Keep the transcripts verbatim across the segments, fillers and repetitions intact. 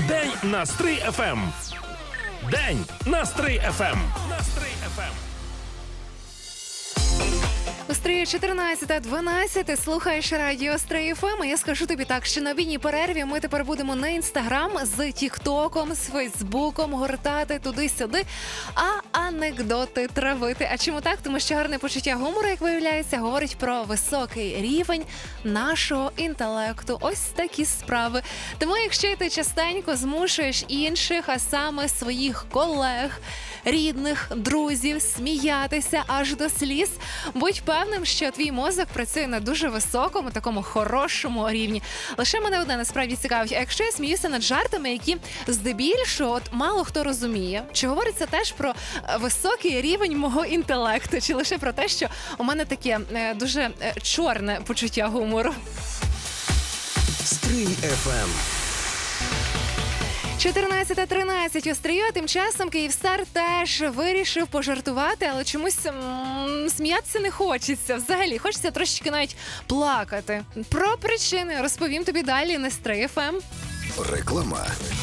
День на Стрий еф ем. День на Стрий еф ем. На Стрий еф ем. У Стрії чотирнадцята дванадцять, слухаєш радіо Стрий еф ем. Я скажу тобі так, що на обідній перерві ми тепер будемо на Інстаграм з Тіктоком, з Фейсбуком гортати туди-сюди, а анекдоти травити. А чому так? Тому що гарне почуття гумору, як виявляється, говорить про високий рівень нашого інтелекту. Ось такі справи. Тому якщо ти частенько змушуєш інших, а саме своїх колег, рідних, друзів, сміятися аж до сліз, будь певним, що твій мозок працює на дуже високому, такому хорошому рівні. Лише мене одне насправді цікавить, а якщо я сміюся над жартами, які здебільшого от мало хто розуміє, чи говориться теж про високий рівень мого інтелекту, чи лише про те, що у мене таке е, дуже е, чорне почуття гумору? Стрий еф ем. чотирнадцята тринадцять у Стрию, а тим часом Київстар теж вирішив пожартувати, але чомусь м- сміятися не хочеться. Взагалі, хочеться трошечки навіть плакати. Про причини розповім тобі далі на Стрий еф ем. Реклама.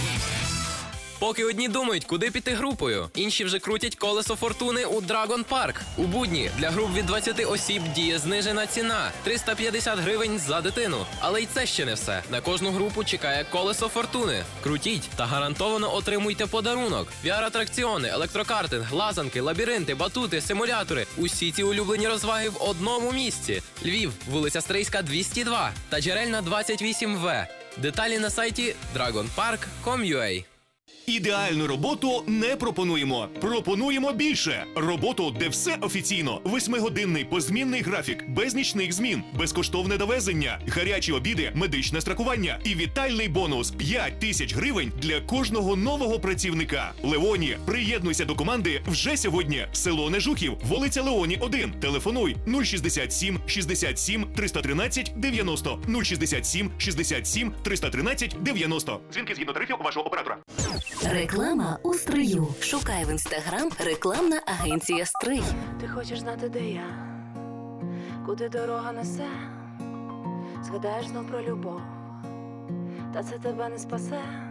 Поки одні думають, куди піти групою, інші вже крутять колесо фортуни у Dragon Park. У будні для груп від двадцяти осіб діє знижена ціна – триста п'ятдесят гривень за дитину. Але й це ще не все. На кожну групу чекає колесо фортуни. Крутіть та гарантовано отримуйте подарунок. ві ар-атракціони, електрокартинг, лазанки, лабіринти, батути, симулятори – усі ці улюблені розваги в одному місці. Львів, вулиця Стрийська, двісті два та Джерельна, двадцять вісім ве. Деталі на сайті dragon park крапка ком крапка ю а. Ідеальну роботу не пропонуємо. Пропонуємо більше. Роботу, де все офіційно. Восьмигодинний позмінний графік, без нічних змін, безкоштовне довезення, гарячі обіди, медичне страхування і вітальний бонус – п'ять тисяч гривень для кожного нового працівника. Леоні, приєднуйся до команди вже сьогодні. Село Нежухів, вулиця Леоні, один. Телефонуй нуль шістдесят сім шістдесят сім триста тринадцять дев'яносто нуль шістдесят сім шістдесят сім триста тринадцять дев'яносто. Дзвінки згідно тарифів вашого оператора. Реклама у Стрию. Шукай в Інстаграм рекламна агенція Стрий. Ти хочеш знати, де я, куди дорога несе, згадаєш знов про любов, та це тебе не спасе.